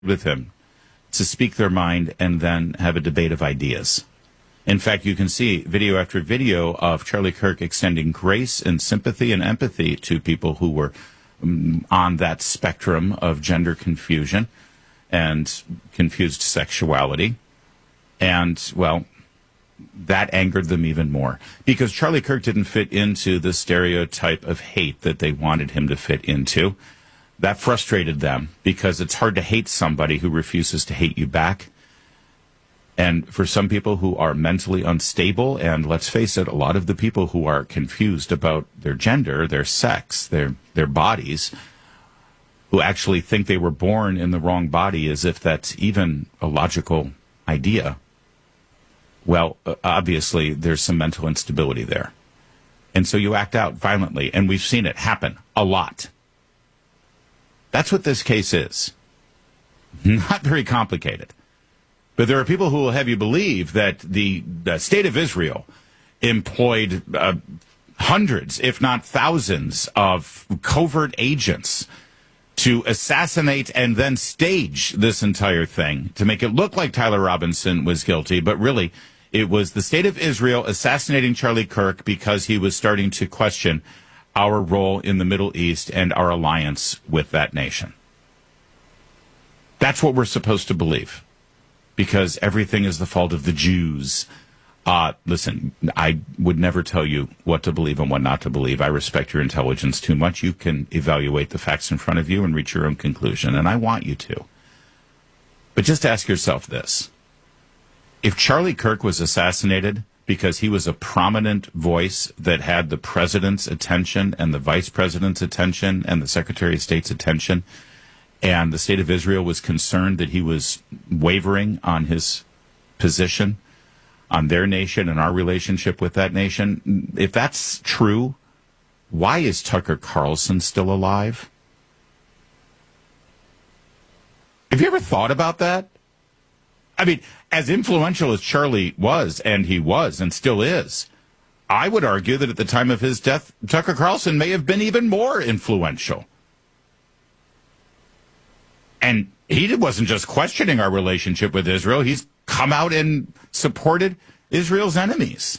with him to speak their mind and then have a debate of ideas. In fact, you can see video after video of Charlie Kirk extending grace and sympathy and empathy to people who were on that spectrum of gender confusion and confused sexuality. And, well, that angered them even more because Charlie Kirk didn't fit into the stereotype of hate that they wanted him to fit into. That frustrated them because it's hard to hate somebody who refuses to hate you back. And for some people who are mentally unstable, and let's face it, a lot of the people who are confused about their gender, their sex, their bodies, who actually think they were born in the wrong body as if that's even a logical idea. Well, obviously, there's some mental instability there. And so you act out violently, and we've seen it happen a lot. That's what this case is. Not very complicated. But there are people who will have you believe that the state of Israel employed hundreds, if not thousands, of covert agents to assassinate and then stage this entire thing to make it look like Tyler Robinson was guilty. But really, it was the state of Israel assassinating Charlie Kirk because he was starting to question our role in the Middle East and our alliance with that nation. That's what we're supposed to believe, because everything is the fault of the Jews. Listen, I would never tell you what to believe and what not to believe. I respect your intelligence too much. You can evaluate the facts in front of you and reach your own conclusion, and I want you to. But just ask yourself this. If Charlie Kirk was assassinated because he was a prominent voice that had the president's attention and the vice president's attention and the Secretary of State's attention, and the state of Israel was concerned that he was wavering on his position on their nation and our relationship with that nation, if that's true, why is Tucker Carlson still alive? Have you ever thought about that? I mean, as influential as Charlie was, and he was and still is, I would argue that at the time of his death, Tucker Carlson may have been even more influential. And he wasn't just questioning our relationship with Israel. He's come out and supported Israel's enemies.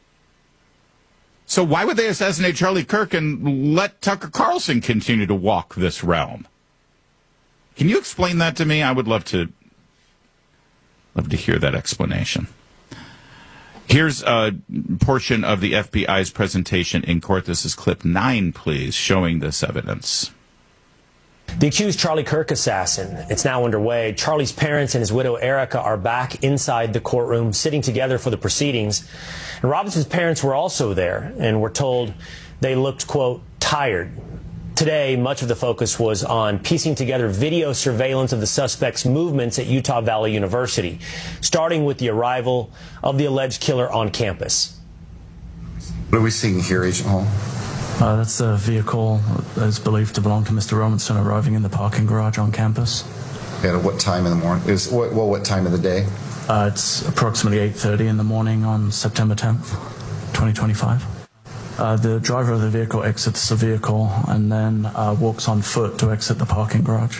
So why would they assassinate Charlie Kirk and let Tucker Carlson continue to walk this realm? Can you explain that to me? I would love to hear that explanation. Here's a portion of the FBI's presentation in court. This is clip 9, please, showing this evidence. The accused Charlie Kirk assassin, it's now underway. Charlie's parents and his widow Erica are back inside the courtroom, sitting together for the proceedings. And Robinson's parents were also there and were told they looked, quote, tired. Today, much of the focus was on piecing together video surveillance of the suspect's movements at Utah Valley University, starting with the arrival of the alleged killer on campus. What are we seeing here, Agent Hall? That's a vehicle that is believed to belong to Mr. Robinson arriving in the parking garage on campus. At what time in the morning? What time of the day? It's approximately 8:30 in the morning on September 10th, 2025. The driver of the vehicle exits the vehicle and then walks on foot to exit the parking garage.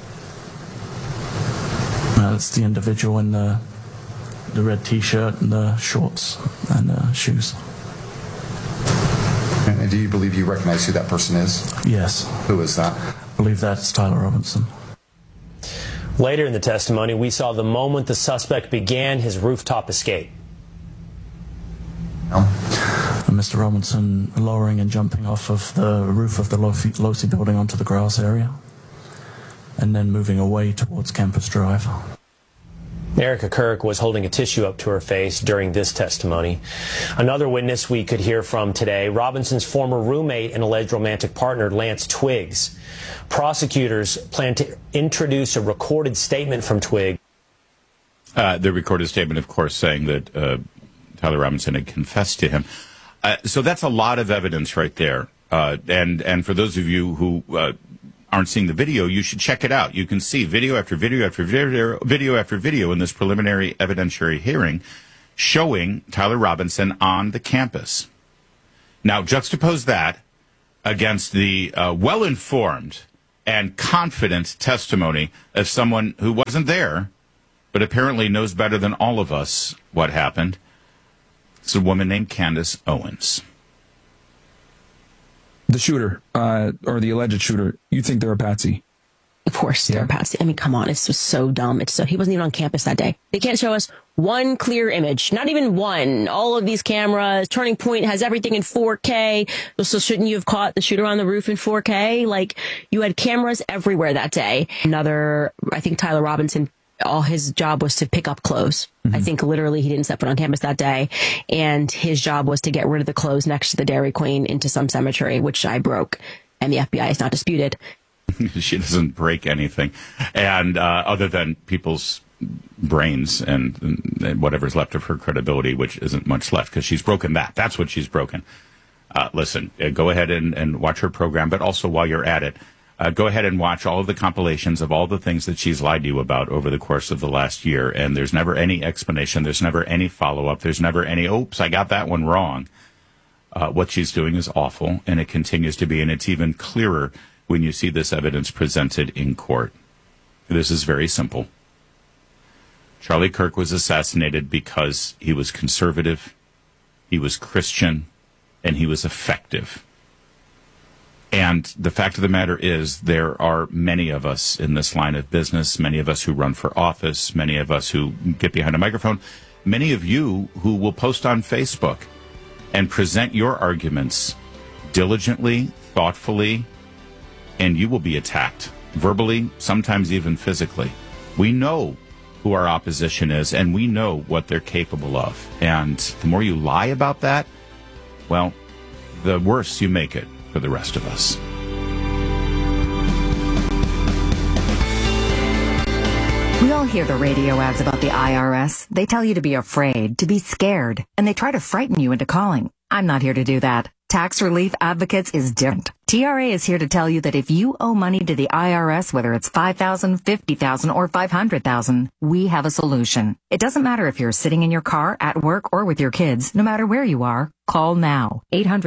It's the individual in the red T-shirt and the shorts and shoes. And do you believe you recognize who that person is? Yes. Who is that? I believe that's Tyler Robinson. Later in the testimony, we saw the moment the suspect began his rooftop escape. Mr. Robinson lowering and jumping off of the roof of the Losi building onto the grass area, and then moving away towards Campus Drive. Erica Kirk was holding a tissue up to her face during this testimony. Another witness we could hear from today, Robinson's former roommate and alleged romantic partner, Lance Twiggs. Prosecutors plan to introduce a recorded statement from Twiggs. The recorded statement, of course, saying that Tyler Robinson had confessed to him. So that's a lot of evidence right there. And for those of you who aren't seeing the video, you should check it out. You can see video after video after video after video in this preliminary evidentiary hearing showing Tyler Robinson on the campus. Now, juxtapose that against the well-informed and confident testimony of someone who wasn't there, but apparently knows better than all of us what happened. It's a woman named Candace Owens. The shooter, or the alleged shooter, you think they're a patsy? Of course, they're a patsy. I mean, come on, it's just so dumb. He wasn't even on campus that day. They can't show us one clear image, not even one. All of these cameras, Turning Point has everything in 4K. So shouldn't you have caught the shooter on the roof in 4K? Like, you had cameras everywhere that day. I think Tyler Robinson, all his job was to pick up clothes. Mm-hmm. I think literally he didn't step foot on campus that day. And his job was to get rid of the clothes next to the Dairy Queen into some cemetery, which I broke. And the FBI is not disputed. She doesn't break anything, and other than people's brains and whatever's left of her credibility, which isn't much left, because she's broken that. That's what she's broken. Listen, go ahead and watch her program, but also while you're at it, go ahead and watch all of the compilations of all the things that she's lied to you about over the course of the last year, and there's never any explanation. There's never any follow-up. There's never any, oops, I got that one wrong. What she's doing is awful, and it continues to be, and it's even clearer when you see this evidence presented in court. This is very simple. Charlie Kirk was assassinated because he was conservative, he was Christian, and he was effective. And the fact of the matter is, there are many of us in this line of business, many of us who run for office, many of us who get behind a microphone, many of you who will post on Facebook and present your arguments diligently, thoughtfully, and you will be attacked verbally, sometimes even physically. We know who our opposition is, and we know what they're capable of. And the more you lie about that, well, the worse you make it for the rest of us. We all hear the radio ads about the IRS. They tell you to be afraid, to be scared, and they try to frighten you into calling. I'm not here to do that. Tax Relief Advocates is different. TRA is here to tell you that if you owe money to the IRS, whether it's $5,000, $50,000, or $500,000, we have a solution. It doesn't matter if you're sitting in your car, at work, or with your kids. No matter where you are, call now.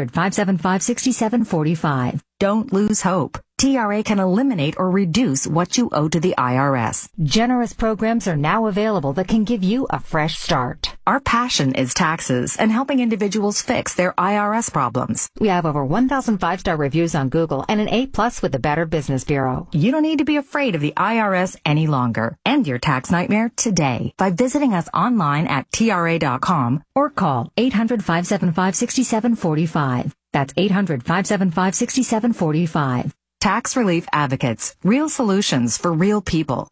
800-575-6745. Don't lose hope. TRA can eliminate or reduce what you owe to the IRS. Generous programs are now available that can give you a fresh start. Our passion is taxes and helping individuals fix their IRS problems. We have over 1,000 5-star reviews on Google and an A+ with the Better Business Bureau. You don't need to be afraid of the IRS any longer. End your tax nightmare today by visiting us online at TRA.com or call 800-575-6745. That's 800-575-6745. Tax Relief Advocates. Real solutions for real people.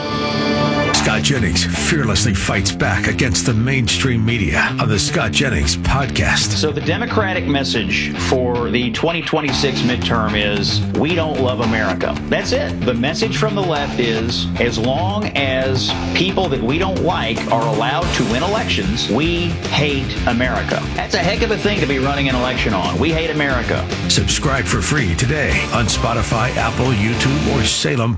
Scott Jennings fearlessly fights back against the mainstream media on the Scott Jennings podcast. So the Democratic message for the 2026 midterm is, we don't love America. That's it. The message from the left is, as long as people that we don't like are allowed to win elections, we hate America. That's a heck of a thing to be running an election on. We hate America. Subscribe for free today on Spotify, Apple, YouTube, or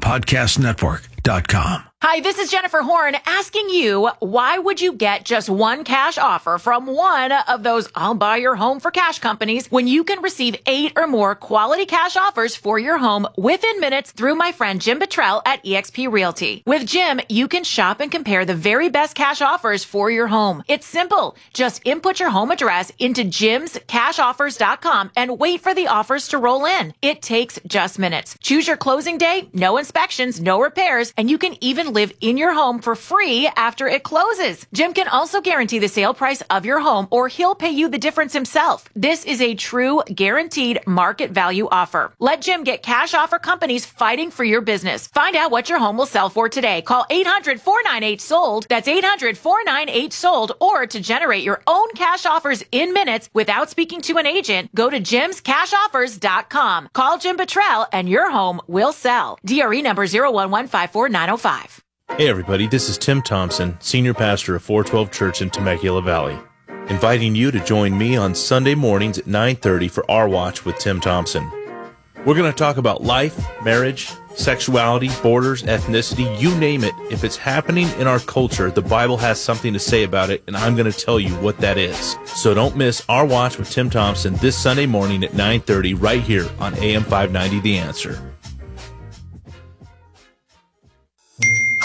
SalemPodcastNetwork.com. Hi, this is Jennifer Horn asking you, why would you get just one cash offer from one of those I'll buy your home for cash companies when you can receive 8 or more quality cash offers for your home within minutes through my friend Jim Buttrell at eXp Realty? With Jim, you can shop and compare the very best cash offers for your home. It's simple. Just input your home address into jimscashoffers.com and wait for the offers to roll in. It takes just minutes. Choose your closing day, no inspections, no repairs, and you can even live in your home for free after it closes. Jim can also guarantee the sale price of your home, or he'll pay you the difference himself. This is a true guaranteed market value offer. Let Jim get cash offer companies fighting for your business. Find out what your home will sell for today. Call 800-498-SOLD. That's 800-498-SOLD. Or to generate your own cash offers in minutes without speaking to an agent, go to jimscashoffers.com. Call Jim Buttrell and your home will sell. DRE number 011549005. Hey everybody, this is Tim Thompson, Senior Pastor of 412 Church in Temecula Valley, inviting you to join me on Sunday mornings at 9:30 for Our Watch with Tim Thompson. We're going to talk about life, marriage, sexuality, borders, ethnicity, you name it. If it's happening in our culture, the Bible has something to say about it, and I'm going to tell you what that is. So don't miss Our Watch with Tim Thompson this Sunday morning at 9:30 right here on AM 590 The Answer.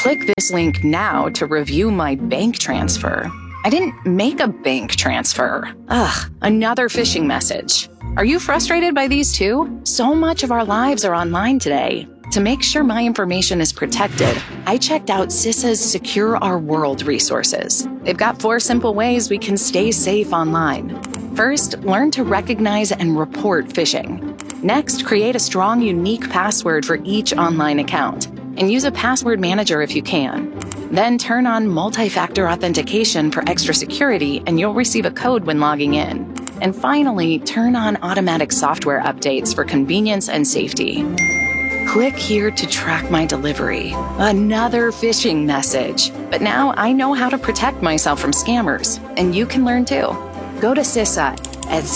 Click this link now to review my bank transfer. I didn't make a bank transfer. Ugh, another phishing message. Are you frustrated by these too? So much of our lives are online today. To make sure my information is protected, I checked out CISA's Secure Our World resources. They've got 4 simple ways we can stay safe online. First, learn to recognize and report phishing. Next, create a strong, unique password for each online account, and use a password manager if you can. Then turn on multi-factor authentication for extra security, and you'll receive a code when logging in. And finally, turn on automatic software updates for convenience and safety. Click here to track my delivery. Another phishing message. But now I know how to protect myself from scammers, and you can learn too. Go to CISA at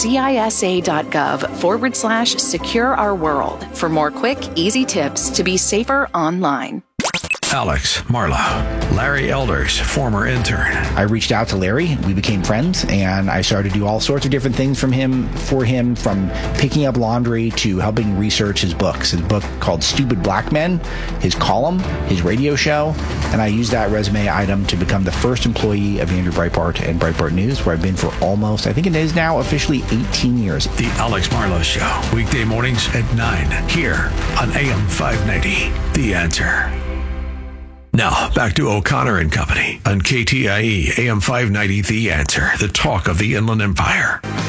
CISA.gov/Secure Our World for more quick, easy tips to be safer online. Alex, Marla, Larry Elders, former intern. I reached out to Larry. We became friends, and I started to do all sorts of different things for him, from picking up laundry to helping research his books. His book called Stupid Black Men, his column, his radio show, and I used that resume item to become the first employee of Andrew Breitbart and Breitbart News, where I've been for almost, I think it is now officially 18 years. The Alex Marlowe Show, weekday mornings at 9, here on AM 590, The Answer. Now, back to O'Connor and Company on KTIE AM 590, The Answer, the talk of the Inland Empire.